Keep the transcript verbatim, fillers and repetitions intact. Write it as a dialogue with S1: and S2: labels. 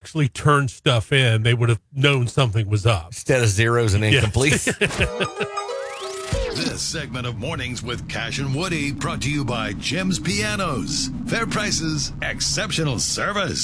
S1: actually turned stuff in, they would have known something was up.
S2: Instead of zeros and incomplete.
S3: This segment of Mornings with Cash and Woody brought to you by Jim's Pianos. Fair prices, exceptional service.